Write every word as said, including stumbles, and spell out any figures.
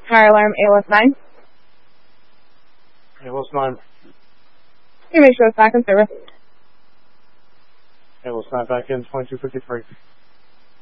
Fire alarm, A L S nine. A L S nine. You make sure it's back in service. A L S nine back in, twenty-two fifty-three.